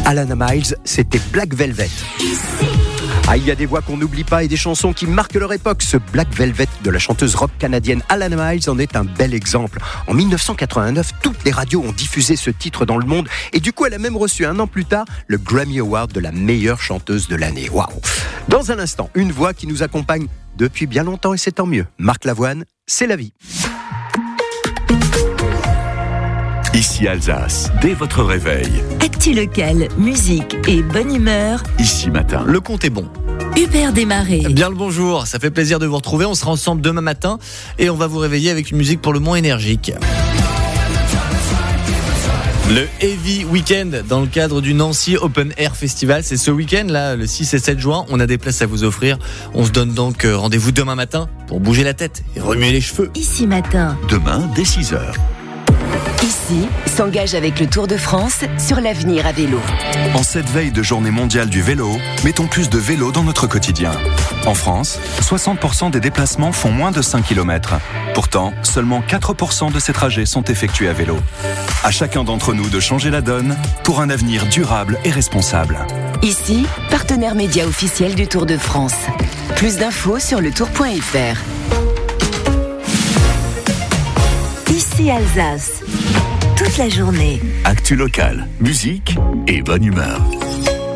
Alana Miles, c'était Black Velvet. Ah, il y a des voix qu'on n'oublie pas et des chansons qui marquent leur époque. Ce Black Velvet de la chanteuse rock canadienne Alana Miles en est un bel exemple. En 1989, toutes les radios ont diffusé ce titre dans le monde et du coup, elle a même reçu un an plus tard le Grammy Award de la meilleure chanteuse de l'année. Waouh! Dans un instant, une voix qui nous accompagne depuis bien longtemps et c'est tant mieux. Marc Lavoine, c'est la vie. Ici Alsace, dès votre réveil. Actu local, musique et bonne humeur. Ici matin. Le compte est bon. Hubert Desmarais. Bien le bonjour, ça fait plaisir de vous retrouver. On sera ensemble demain matin et on va vous réveiller avec une musique pour le moins énergique. Le Heavy Weekend dans le cadre du Nancy Open Air Festival. C'est ce week-end là, le 6 et 7 juin. On a des places à vous offrir. On se donne donc rendez-vous demain matin pour bouger la tête et remuer les cheveux. Ici matin. Demain, dès 6h. Ici s'engage avec le Tour de France sur l'avenir à vélo. En cette veille de journée mondiale du vélo, mettons plus de vélo dans notre quotidien. En France, 60% des déplacements font moins de 5 km. Pourtant, seulement 4% de ces trajets sont effectués à vélo. À chacun d'entre nous de changer la donne pour un avenir durable et responsable. Ici, partenaire média officiel du Tour de France. Plus d'infos sur letour.fr. Ici Alsace. Toute la journée. Actu local, musique et bonne humeur.